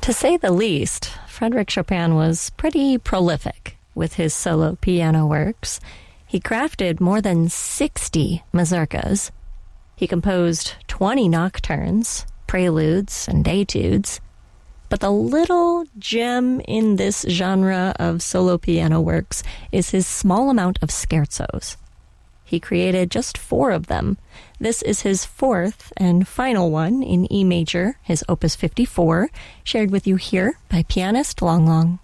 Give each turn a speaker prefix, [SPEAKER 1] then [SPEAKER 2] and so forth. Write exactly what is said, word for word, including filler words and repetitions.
[SPEAKER 1] To say the least, Frédéric Chopin was pretty prolific with his solo piano works. He crafted more than sixty mazurkas. He composed twenty nocturnes, preludes, and etudes. But the little gem in this genre of solo piano works is his small amount of scherzos. He created just four of them. This is his fourth and final one in E major, his Opus fifty-four, shared with you here by pianist Long Long.